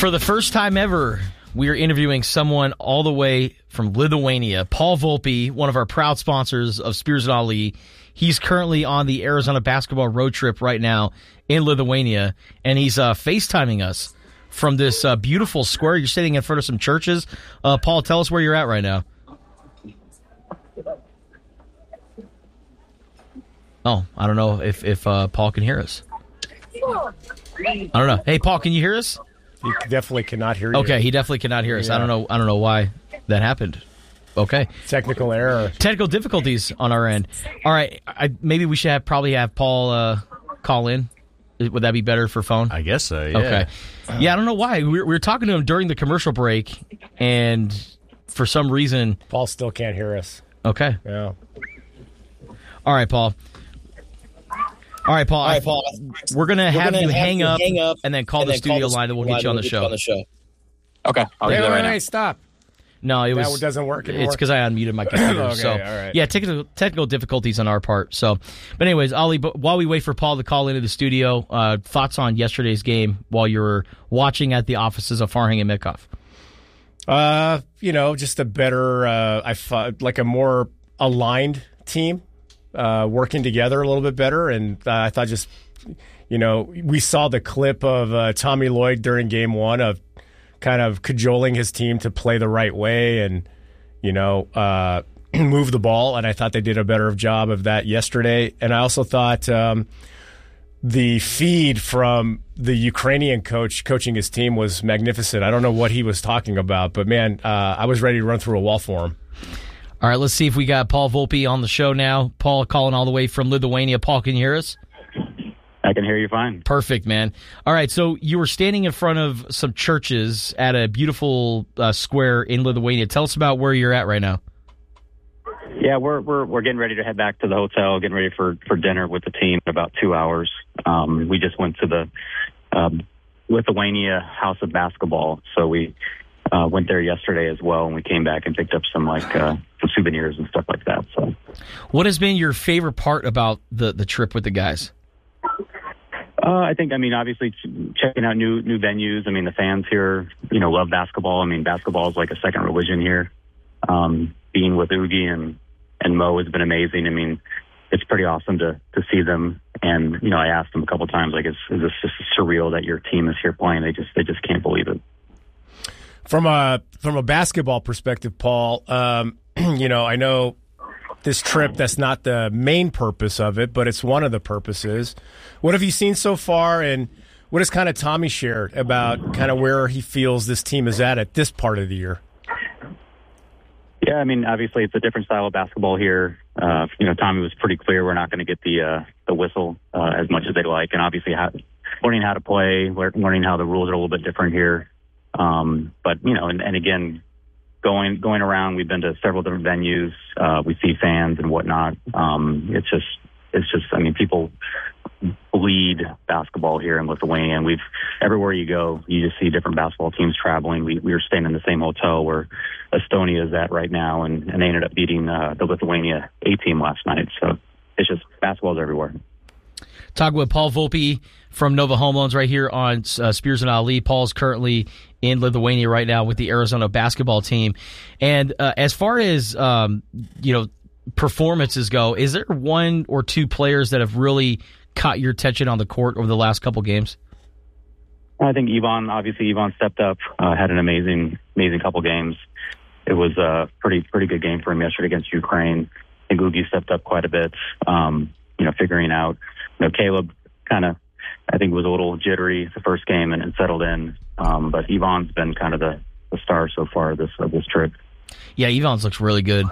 For the first time ever, we are interviewing someone all the way from Lithuania. Paul Volpe, one of our proud sponsors of Spears and Ali. He's currently on the Arizona basketball road trip right now in Lithuania, and he's FaceTiming us from this beautiful square. You're sitting in front of some churches. Paul, tell us where you're at right now. Oh, I don't know if Paul can hear us. I don't know. Hey, Paul, can you hear us? He definitely cannot hear you. Okay, he definitely cannot hear us. Yeah. I don't know why that happened. Okay. Technical error. Technical difficulties on our end. All right, maybe we should probably have Paul call in. Would that be better for phone? I guess so, yeah. Okay. Yeah, I don't know why. We were talking to him during the commercial break, and for some reason... Paul still can't hear us. Okay. Yeah. All right, Paul. We're going to have you hang up and then call the studio line, and we'll get you on the show. Okay, I'll do that right now. Wait, stop. No, it was. That doesn't work anymore. It's because I unmuted my computer. Okay, so, all right. Yeah, technical difficulties on our part. So, but anyways, Ali, but while we wait for Paul to call into the studio, thoughts on yesterday's game while you were watching at the offices of Farhang and Mitkoff? Just a better, like a more aligned team, working together a little bit better. And I thought we saw the clip of Tommy Lloyd during game one of kind of cajoling his team to play the right way and, move the ball. And I thought they did a better job of that yesterday. And I also thought the feed from the Ukrainian coach coaching his team was magnificent. I don't know what he was talking about, but, man, I was ready to run through a wall for him. All right, let's see if we got Paul Volpe on the show now. Paul calling all the way from Lithuania. Paul, can you hear us? I can hear you fine. Perfect, man. All right, so you were standing in front of some churches at a beautiful square in Lithuania. Tell us about where you're at right now. Yeah, we're getting ready to head back to the hotel, getting ready for dinner with the team in about 2 hours. We just went to the Lithuania House of Basketball, so we went there yesterday as well, and we came back and picked up some some souvenirs and stuff like that. So, what has been your favorite part about the trip with the guys? I think, obviously checking out new venues. The fans here, love basketball. Basketball is like a second religion here. Being with Oogie and Mo has been amazing. It's pretty awesome to see them. And, I asked them a couple times, like, is this just surreal that your team is here playing? They just can't believe it. From a basketball perspective, Paul, I know this trip, that's not the main purpose of it, but it's one of the purposes. What have you seen so far, and what has kind of Tommy shared about kind of where he feels this team is at this part of the year? Yeah, obviously it's a different style of basketball here. Tommy was pretty clear we're not going to get the whistle as much as they'd like, and obviously learning how to play, learning how the rules are a little bit different here. But and again, going around, we've been to several different venues. We see fans and whatnot. It's just. People bleed basketball here in Lithuania, and everywhere you go, you just see different basketball teams traveling. We were staying in the same hotel where Estonia is at right now, and they ended up beating the Lithuania A team last night. So it's just basketball's everywhere. Talking with Paul Volpe from Nova Home Loans right here on Spears and Ali. Paul's currently in Lithuania right now with the Arizona basketball team. And as far as, performances go, is there one or two players that have really caught your attention on the court over the last couple games? I think Ivan stepped up, had an amazing couple games. It was a pretty good game for him yesterday against Ukraine. I think Oogie stepped up quite a bit, figuring out. Caleb kind of, I think, was a little jittery the first game and settled in. But Ivan's been kind of the star so far of this trip. Yeah, Ivan's looks really good.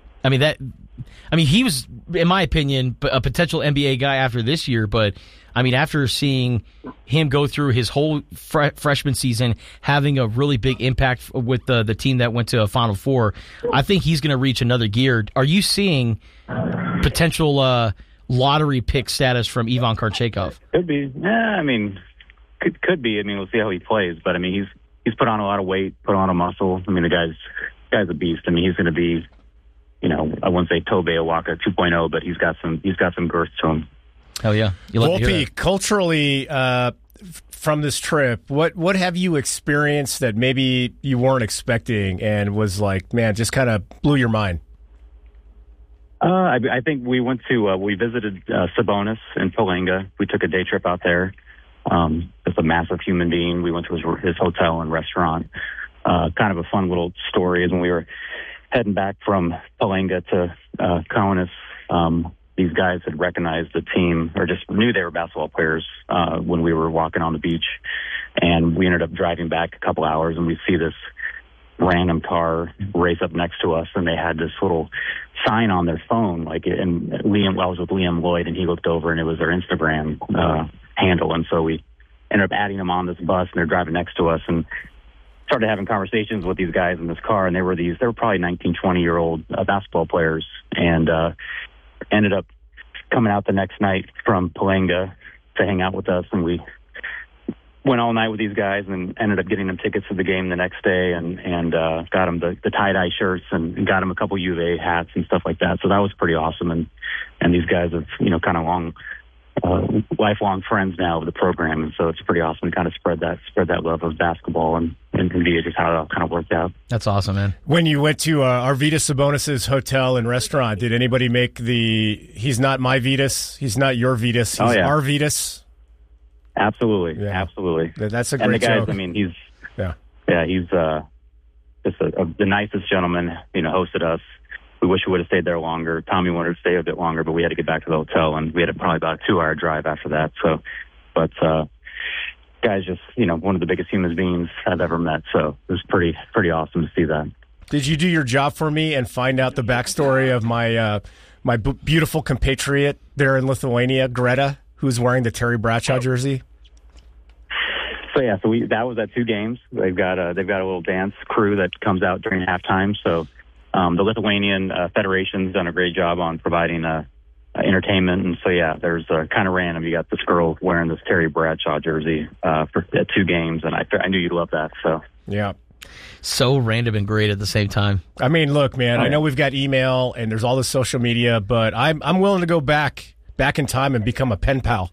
He was, in my opinion, a potential NBA guy after this year, but after seeing him go through his whole freshman season, having a really big impact with the team that went to a Final Four, I think he's going to reach another gear. Are you seeing potential lottery pick status from Ivan Karchekov? Could be. Yeah, could be. We'll see how he plays, but he's put on a lot of weight, put on a muscle. The guy's a beast. He's going to be, I wouldn't say Tobe Awaka 2.0, but he's got some girth to him. Hell yeah. Volpe, culturally, from this trip, what have you experienced that maybe you weren't expecting and was like, man, just kind of blew your mind? I think we went to we visited Sabonis in Palenga. We took a day trip out there. Just a massive human being. We went to his hotel and restaurant. Kind of a fun little story is when we were heading back from Palenga to Kaunas, these guys had recognized the team or just knew they were basketball players when we were walking on the beach. And we ended up driving back a couple hours, and we see this random car race up next to us, and they had this little sign on their phone, I was with Liam Lloyd, and he looked over, and it was their Instagram handle. And so we ended up adding them on this bus, and they're driving next to us, and started having conversations with these guys in this car, and they were probably 19, 20-year-old basketball players, and ended up coming out the next night from Palenga to hang out with us, and we went all night with these guys and ended up getting them tickets to the game the next day, and got them the tie-dye shirts and got them a couple U of A hats and stuff like that. So that was pretty awesome, and these guys have kind of lifelong friends now with the program, and so it's pretty awesome to kind of spread that love of basketball and via just how it all kind of worked out. That's awesome, man. When you went to Arvydas Sabonis' hotel and restaurant, did anybody make he's not my Vitas, he's not your Vitas, he's our Vitas? Absolutely, yeah. Absolutely. That's a great and the guys, joke. I mean, he's just the nicest gentleman. Hosted us. We wish we would have stayed there longer. Tommy wanted to stay a bit longer, but we had to get back to the hotel, and we had probably about a 2-hour drive after that. So, but guy's just one of the biggest human beings I've ever met. So it was pretty awesome to see that. Did you do your job for me and find out the backstory of my beautiful compatriot there in Lithuania, Greta, who's wearing the Terry Bradshaw jersey? So that was at 2 games. They've got a little dance crew that comes out during halftime. So the Lithuanian Federation's done a great job on providing entertainment. And so there's kind of random. You got this girl wearing this Terry Bradshaw jersey at 2 games, and I knew you'd love that. So yeah. So random and great at the same time. I mean, look, man, I know we've got email and there's all this social media, but I'm willing to go back in time and become a pen pal.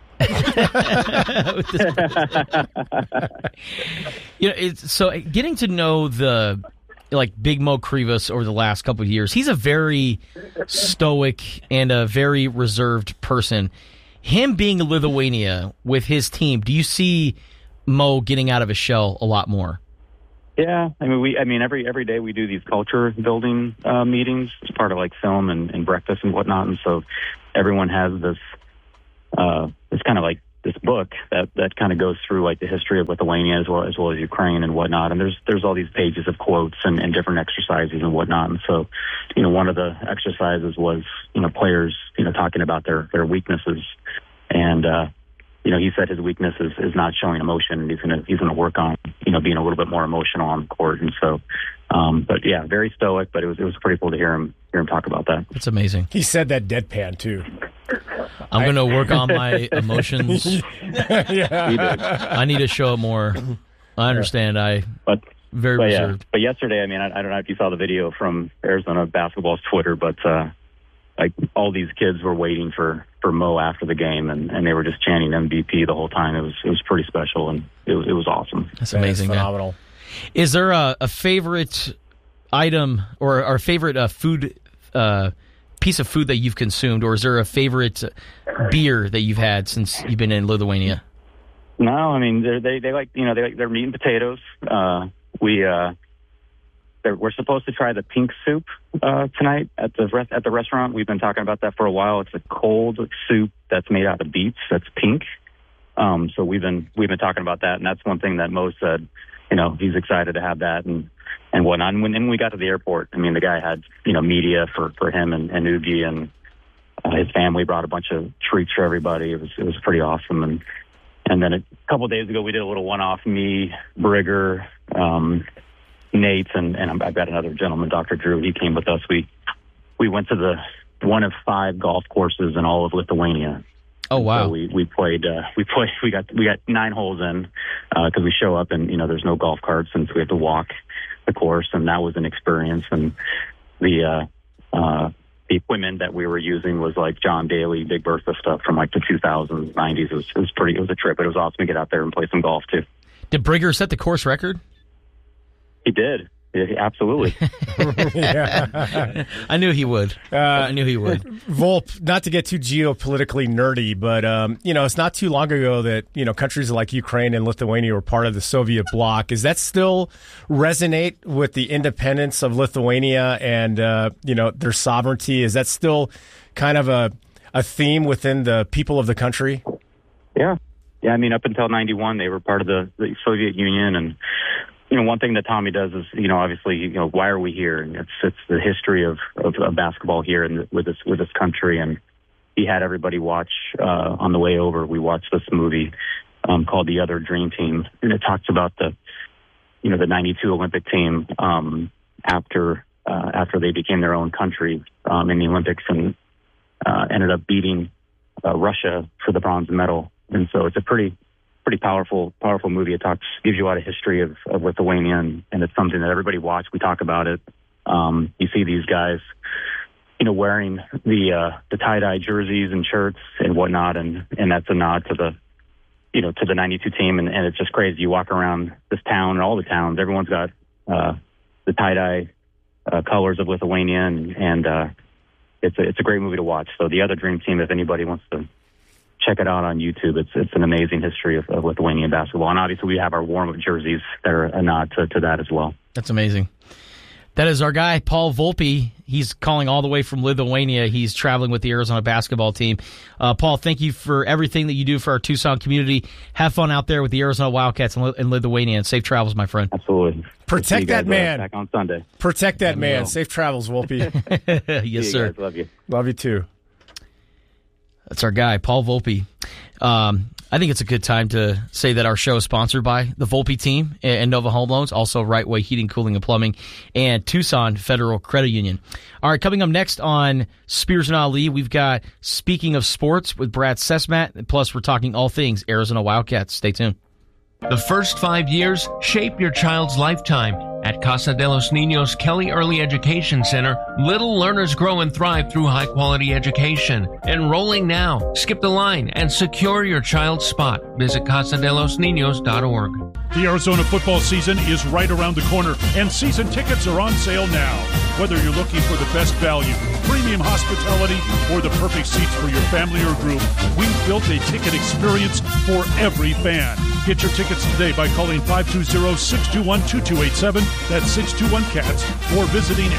So getting to know Big Mo Krivas over the last couple of years, he's a very stoic and a very reserved person. Him being in Lithuania with his team, do you see Mo getting out of his shell a lot more? Yeah, I mean, every day we do these culture building meetings as part of film and breakfast and whatnot, and so everyone has this. It's kind of like this book that kind of goes through the history of Lithuania as well as Ukraine and whatnot. And there's all these pages of quotes and different exercises and whatnot. And so, one of the exercises was players talking about their weaknesses, and he said his weakness is not showing emotion, and he's gonna work on being a little bit more emotional on the court. And so, but yeah, very stoic. But it was pretty cool to hear him talk about that. It's amazing. He said that deadpan too. I'm going to work on my emotions. Yeah. I need to show it more. I understand. Very reserved. But yesterday, I mean, I don't know if you saw the video from Arizona Basketball's Twitter, but all these kids were waiting for Mo after the game, and they were just chanting MVP the whole time. It was pretty special, and it was awesome. That's amazing. Phenomenal. Is there a favorite item or our favorite food? Piece of food that you've consumed, or is there a favorite beer that you've had since you've been in Lithuania? No, I mean they like their meat and potatoes. We're supposed to try the pink soup tonight at the restaurant. We've been talking about that for a while. It's a cold soup that's made out of beets. That's pink. So we've been talking about that, and that's one thing that Mo said. He's excited to have that and whatnot. And when we got to the airport, I mean, the guy had, media for him and Ugi, and his family brought a bunch of treats for everybody. It was pretty awesome. And then a couple of days ago, we did a little one-off, me, Brigger, Nate, and I've got another gentleman, Dr. Drew. He came with us. We went to the one of 5 golf courses in all of Lithuania. Oh wow! So we played. We got 9 holes in because we show up and there's no golf carts, and so we have to walk the course, and that was an experience. And the the equipment that we were using was like John Daly, Big Bertha stuff from like the 2000s, 90s. It was a trip. It was awesome to get out there and play some golf too. Did Brigger set the course record? He did. Absolutely. Yeah. I knew he would. Volpe, not to get too geopolitically nerdy, but, it's not too long ago that, countries like Ukraine and Lithuania were part of the Soviet bloc. Does that still resonate with the independence of Lithuania and, their sovereignty? Is that still kind of a theme within the people of the country? Yeah. Yeah, I mean, up until 91, they were part of the Soviet Union, and one thing that Tommy does is, obviously, why are we here? And it's the history of basketball here and with this country. And he had everybody watch on the way over. We watched this movie called The Other Dream Team, and it talks about the 92 Olympic team after they became their own country in the Olympics and ended up beating Russia for the bronze medal. And so it's a pretty powerful movie. It gives you a lot of history of Lithuania, and it's something that everybody watched. We talk about it. You see these guys, wearing the tie-dye jerseys and shirts and whatnot, and that's a nod to the 92 team, and it's just crazy. You walk around this town and all the towns, everyone's got the tie-dye colors of Lithuania, and it's a great movie to watch. So The Other Dream Team, if anybody wants to check it out on YouTube. It's an amazing history of Lithuanian basketball. And obviously we have our warm-up jerseys that are a nod to that as well. That's amazing. That is our guy, Paul Volpe. He's calling all the way from Lithuania. He's traveling with the Arizona basketball team. Paul, thank you for everything that you do for our Tucson community. Have fun out there with the Arizona Wildcats in Lithuania, and safe travels, my friend. Absolutely. Protect that man. Back on Sunday. Protect that man. Safe travels, Volpe. Yes, sir. Guys. Love you. Love you too. That's our guy, Paul Volpe. I think it's a good time to say that our show is sponsored by the Volpe team and Nova Home Loans, also Right Way Heating, Cooling, and Plumbing, and Tucson Federal Credit Union. All right, coming up next on Spears and Ali, we've got Speaking of Sports with Brad Sesmat, plus we're talking all things Arizona Wildcats. Stay tuned. The first 5 years shape your child's lifetime. At Casa de los Niños Kelly Early Education Center, little learners grow and thrive through high-quality education. Enrolling now. Skip the line and secure your child's spot. Visit casadelosninos.org. The Arizona football season is right around the corner, and season tickets are on sale now. Whether you're looking for the best value, premium hospitality, or the perfect seats for your family or group, we've built a ticket experience for every fan. Get your tickets today by calling 520-621-2287. That's 621-CATS, or visiting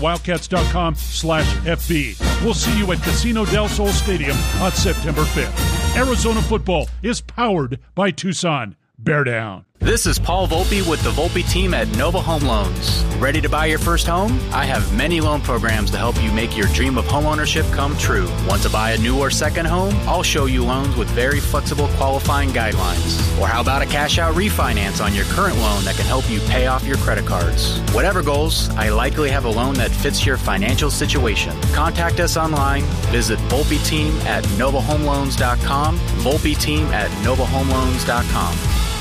ArizonaWildcats.com/FB. We'll see you at Casino del Sol Stadium on September 5th. Arizona football is powered by Tucson. Bear down. This is Paul Volpe with the Volpe team at Nova Home Loans. Ready to buy your first home? I have many loan programs to help you make your dream of homeownership come true. Want to buy a new or second home? I'll show you loans with very flexible qualifying guidelines. Or how about a cash-out refinance on your current loan that can help you pay off your credit cards? Whatever goals, I likely have a loan that fits your financial situation. Contact us online. Visit Volpe team at NovaHomeLoans.com, Volpe team at NovaHomeLoans.com.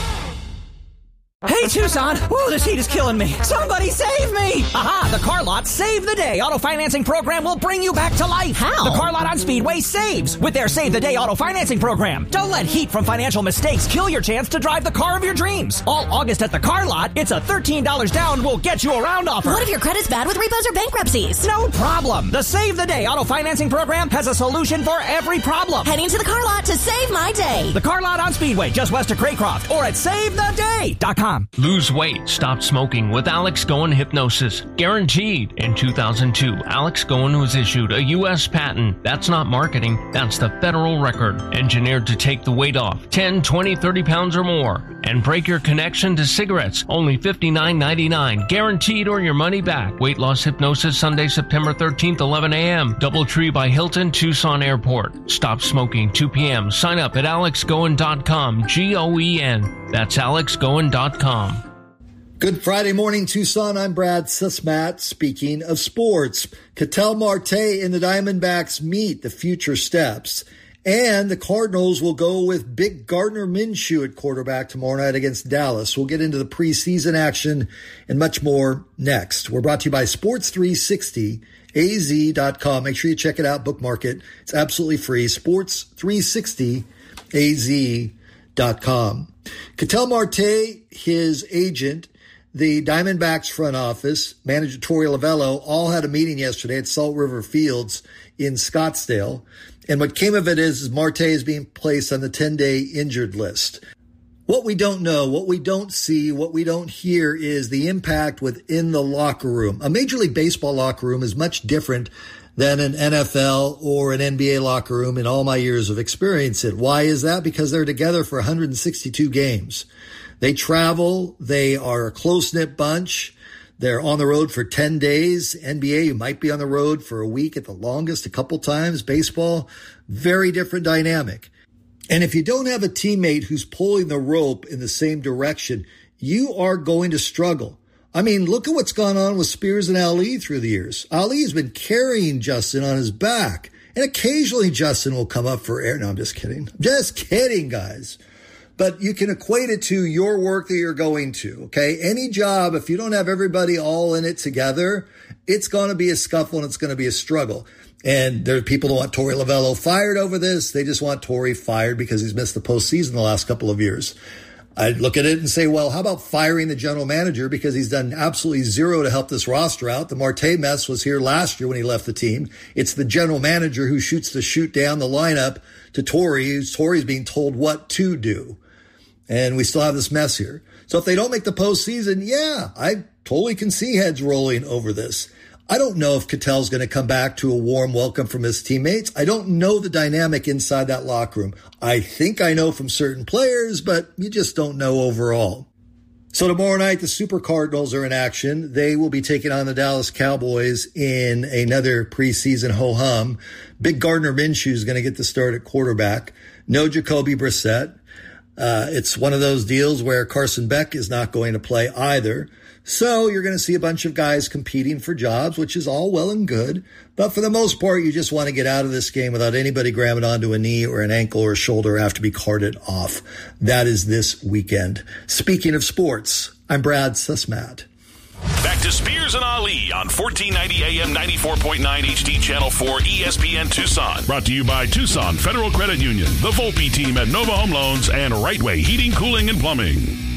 Hey, Tucson! Whoa, this heat is killing me! Somebody save me! Aha! The Car Lot Save the Day auto financing program will bring you back to life! How? The Car Lot on Speedway saves with their Save the Day auto financing program. Don't let heat from financial mistakes kill your chance to drive the car of your dreams. All August at the Car Lot, it's a $13 down will get you around offer. What if your credit's bad with repos or bankruptcies? No problem! The Save the Day auto financing program has a solution for every problem. Heading to the Car Lot to save my day. The Car Lot on Speedway, just west of Craycroft, or at SaveTheDay.com. Lose weight, stop smoking with Alex Goen Hypnosis. Guaranteed. In 2002, Alex Goen was issued a U.S. patent. That's not marketing, that's the federal record. Engineered to take the weight off 10, 20, 30 pounds or more. And break your connection to cigarettes. Only $59.99. Guaranteed or your money back. Weight loss hypnosis Sunday, September 13th, 11 a.m. Doubletree by Hilton, Tucson Airport. Stop smoking 2 p.m. Sign up at alexgoen.com. Goen. That's alexgoen.com. Good Friday morning, Tucson. I'm Brad Sesmat. Speaking of sports, Ketel Marte and the Diamondbacks meet the future steps. And the Cardinals will go with big Gardner Minshew at quarterback tomorrow night against Dallas. We'll get into the preseason action and much more next. We're brought to you by Sports360az.com. Make sure you check it out, bookmark it. It's absolutely free. Sports360az.com. Ketel Marte, his agent, the Diamondbacks front office, manager Torey Lovullo, all had a meeting yesterday at Salt River Fields in Scottsdale. And what came of it is Marte is being placed on the 10-day injured list. What we don't know, what we don't see, what we don't hear is the impact within the locker room. A Major League Baseball locker room is much different than an NFL or an NBA locker room in all my years of experience. Why is that? Because they're together for 162 games. They travel. They are a close-knit bunch. They're on the road for 10 days. NBA, you might be on the road for a week at the longest, a couple times. Baseball, very different dynamic. And if you don't have a teammate who's pulling the rope in the same direction, you are going to struggle. I mean, look at what's gone on with Spears and Ali through the years. Ali's been carrying Justin on his back. And occasionally Justin will come up for air. No, I'm just kidding. Just kidding, guys. But you can equate it to your work that you're going to, okay? Any job, if you don't have everybody all in it together, it's going to be a scuffle and it's going to be a struggle. And there are people who want Torey Lovullo fired over this. They just want Torey fired because he's missed the postseason the last couple of years. I look at it and say, well, how about firing the general manager because he's done absolutely zero to help this roster out. The Marte mess was here last year when he left the team. It's the general manager who shoots the shoot down the lineup to Torey. Torey's being told what to do. And we still have this mess here. So if they don't make the postseason, yeah, I totally can see heads rolling over this. I don't know if Ketel's going to come back to a warm welcome from his teammates. I don't know the dynamic inside that locker room. I think I know from certain players, but you just don't know overall. So tomorrow night, the Super Cardinals are in action. They will be taking on the Dallas Cowboys in another preseason ho-hum. Big Gardner Minshew is going to get the start at quarterback. No Jacoby Brissett. It's one of those deals where Carson Beck is not going to play either. So you're going to see a bunch of guys competing for jobs, which is all well and good. But for the most part, you just want to get out of this game without anybody grabbing onto a knee or an ankle or a shoulder or have to be carted off. That is this weekend. Speaking of sports, I'm Brad Susmat. Back to Spears and Ali on 1490 AM 94.9 HD Channel 4 ESPN Tucson. Brought to you by Tucson Federal Credit Union, the Volpe team at Nova Home Loans, and Right Way Heating, Cooling, and Plumbing.